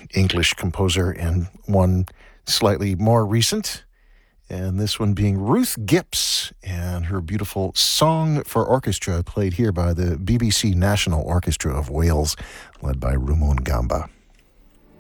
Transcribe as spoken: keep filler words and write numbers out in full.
English composer, and one slightly more recent, and this one being Ruth Gipps and her beautiful Song for Orchestra, played here by the B B C National Orchestra of Wales, led by Rumon Gamba.